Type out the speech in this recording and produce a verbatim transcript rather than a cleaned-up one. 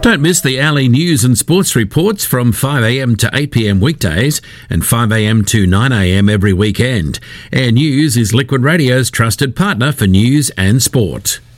Don't miss the Alley news and sports reports from five a m to eight p m weekdays and five a m to nine a m every weekend. Air News is Liquid Radio's trusted partner for news and sport.